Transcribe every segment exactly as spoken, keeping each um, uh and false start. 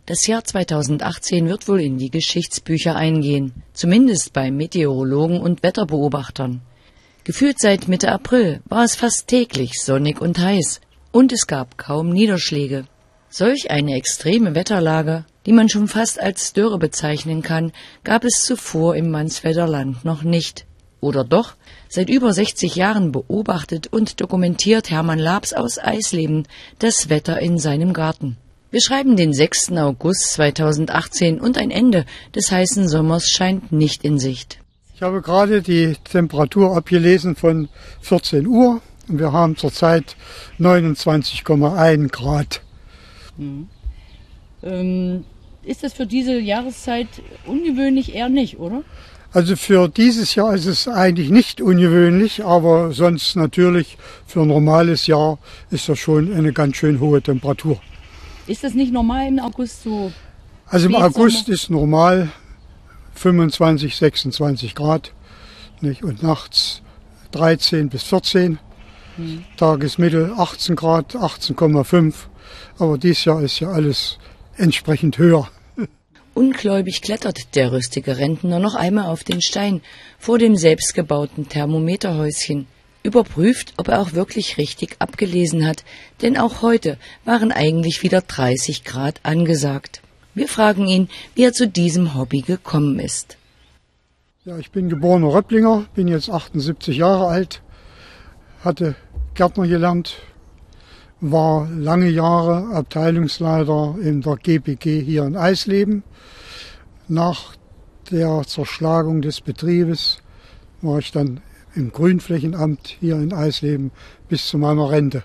Das Jahr zweitausendachtzehn wird wohl in die Geschichtsbücher eingehen, zumindest bei Meteorologen und Wetterbeobachtern. Gefühlt seit Mitte April war es fast täglich sonnig und heiß und es gab kaum Niederschläge. Solch eine extreme Wetterlage, die man schon fast als Dürre bezeichnen kann, gab es zuvor im Mansfelder Land noch nicht. Oder doch? Seit über sechzig Jahren beobachtet und dokumentiert Hermann Laabs aus Eisleben das Wetter in seinem Garten. Wir schreiben den sechsten August zweitausendachtzehn und ein Ende des heißen Sommers scheint nicht in Sicht. Ich habe gerade die Temperatur abgelesen von vierzehn Uhr und wir haben zurzeit neunundzwanzig Komma eins Grad. Hm. Ähm, ist das für diese Jahreszeit ungewöhnlich? Eher nicht, oder? Also für dieses Jahr ist es eigentlich nicht ungewöhnlich, aber sonst natürlich für ein normales Jahr ist das schon eine ganz schön hohe Temperatur. Ist das nicht normal im August so? Also im August ist normal fünfundzwanzig, sechsundzwanzig Grad, nicht? Und nachts dreizehn bis vierzehn, hm. Tagesmittel achtzehn Grad, achtzehn Komma fünf. Aber dieses Jahr ist ja alles entsprechend höher. Ungläubig klettert der rüstige Rentner noch einmal auf den Stein vor dem selbstgebauten Thermometerhäuschen, überprüft, ob er auch wirklich richtig abgelesen hat, denn auch heute waren eigentlich wieder dreißig Grad angesagt. Wir fragen ihn, wie er zu diesem Hobby gekommen ist. Ja, ich bin geborener Röpplinger, bin jetzt achtundsiebzig Jahre alt, hatte Gärtner gelernt, war lange Jahre Abteilungsleiter in der G P G hier in Eisleben. Nach der Zerschlagung des Betriebes war ich dann im Grünflächenamt hier in Eisleben bis zu meiner Rente.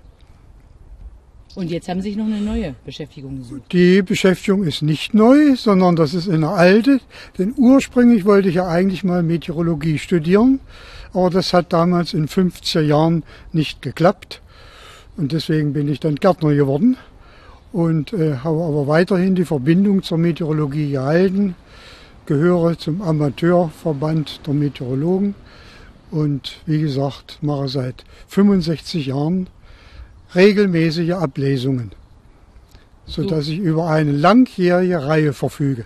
Und jetzt haben Sie sich noch eine neue Beschäftigung gesucht? Die Beschäftigung ist nicht neu, sondern das ist eine alte. Denn ursprünglich wollte ich ja eigentlich mal Meteorologie studieren, aber das hat damals in fünfziger Jahren nicht geklappt. Und deswegen bin ich dann Gärtner geworden und äh, habe aber weiterhin die Verbindung zur Meteorologie gehalten, gehöre zum Amateurverband der Meteorologen und wie gesagt mache seit fünfundsechzig Jahren regelmäßige Ablesungen, sodass ich über eine langjährige Reihe verfüge.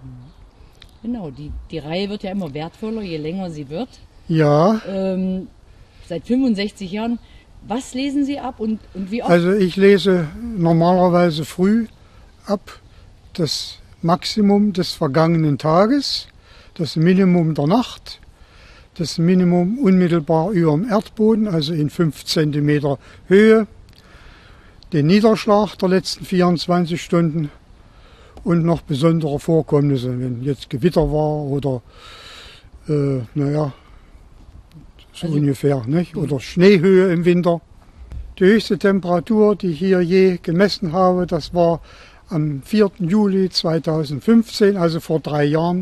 Genau, die, die Reihe wird ja immer wertvoller, je länger sie wird. Ja. Ähm, seit fünfundsechzig Jahren. Was lesen Sie ab und, und wie oft? Also ich lese normalerweise früh ab das Maximum des vergangenen Tages, das Minimum der Nacht, das Minimum unmittelbar über dem Erdboden, also in fünf Zentimeter Höhe, den Niederschlag der letzten vierundzwanzig Stunden und noch besondere Vorkommnisse, wenn jetzt Gewitter war oder, äh, naja, so also, ungefähr, nicht? Oder Schneehöhe im Winter. Die höchste Temperatur, die ich hier je gemessen habe, das war am vierten Juli zweitausendfünfzehn, also vor drei Jahren,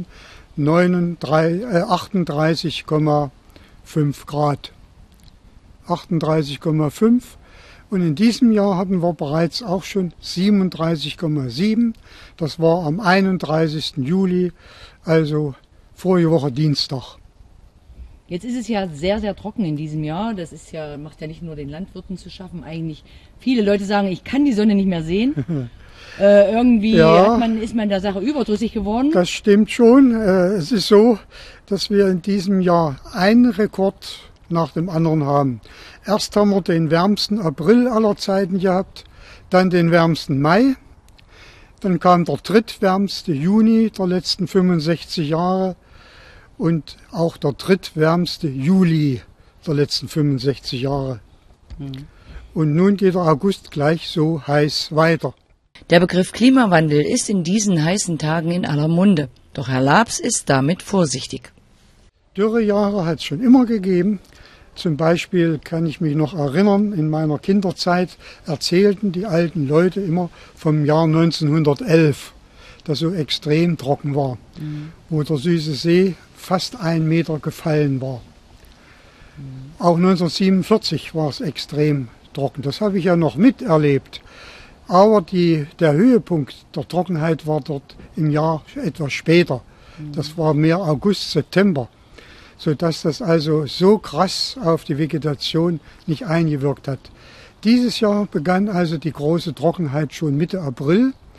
achtunddreißig Komma fünf Grad. achtunddreißig Komma fünf. Und in diesem Jahr hatten wir bereits auch schon siebenunddreißig Komma sieben. Das war am einunddreißigsten Juli, also vorige Woche Dienstag. Jetzt ist es ja sehr, sehr trocken in diesem Jahr. Das ist ja, macht ja nicht nur den Landwirten zu schaffen. Eigentlich viele Leute sagen, ich kann die Sonne nicht mehr sehen. äh, irgendwie ja, hat man, ist man der Sache überdrüssig geworden. Das stimmt schon. Äh, es ist so, dass wir in diesem Jahr einen Rekord nach dem anderen haben. Erst haben wir den wärmsten April aller Zeiten gehabt, dann den wärmsten Mai. Dann kam der drittwärmste Juni der letzten fünfundsechzig Jahre. Und auch der drittwärmste Juli der letzten fünfundsechzig Jahre. Mhm. Und nun geht der August gleich so heiß weiter. Der Begriff Klimawandel ist in diesen heißen Tagen in aller Munde. Doch Herr Laabs ist damit vorsichtig. Dürrejahre hat es schon immer gegeben. Zum Beispiel kann ich mich noch erinnern, in meiner Kinderzeit erzählten die alten Leute immer vom Jahr neunzehnhundertelf, das so extrem trocken war, mhm. wo der Süße See fast ein Meter gefallen war. Mhm. Auch neunzehnhundertsiebenundvierzig war es extrem trocken. Das habe ich ja noch miterlebt. Aber die, der Höhepunkt der Trockenheit war dort im Jahr etwas später. Mhm. Das war mehr August, September. Sodass das also so krass auf die Vegetation nicht eingewirkt hat. Dieses Jahr begann also die große Trockenheit schon Mitte April.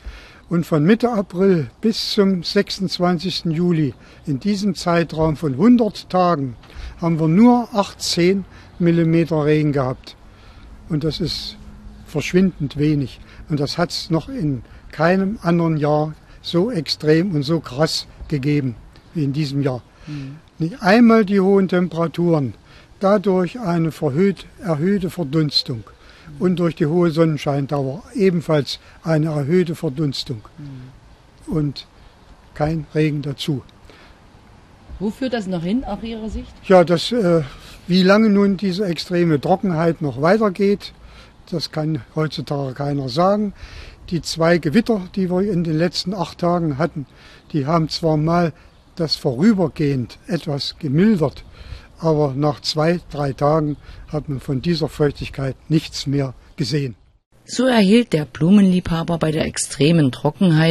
Und von Mitte April bis zum sechsundzwanzigsten Juli, in diesem Zeitraum von hundert Tagen, haben wir nur achtzehn Millimeter Regen gehabt. Und das ist verschwindend wenig. Und das hat es noch in keinem anderen Jahr so extrem und so krass gegeben wie in diesem Jahr. Mhm. Nicht einmal die hohen Temperaturen, dadurch eine verhöht, erhöhte Verdunstung. Mhm. Und durch die hohe Sonnenscheindauer ebenfalls eine erhöhte Verdunstung. Mhm. Und kein Regen dazu. Wo führt das noch hin, aus Ihrer Sicht? Ja, das, äh, wie lange nun diese extreme Trockenheit noch weitergeht, das kann heutzutage keiner sagen. Die zwei Gewitter, die wir in den letzten acht Tagen hatten, die haben zwar mal das vorübergehend etwas gemildert, aber nach zwei, drei Tagen hat man von dieser Feuchtigkeit nichts mehr gesehen. So erhielt der Blumenliebhaber bei der extremen Trockenheit